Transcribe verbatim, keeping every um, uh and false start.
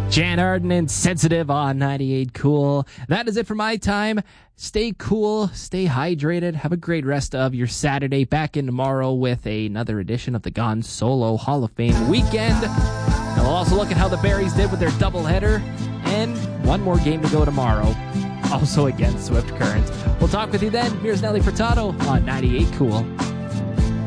Jan Arden and Sensitive on ninety-eight Cool. That is it for my time. Stay cool, stay hydrated, have a great rest of your Saturday. Back in tomorrow with another edition of the Gon Solo Hall of Fame weekend. And we'll also look at how the Berries did with their doubleheader. And one more game to go tomorrow, also against Swift Current. We'll talk with you then. Here's Nelly Furtado on ninety-eight Cool.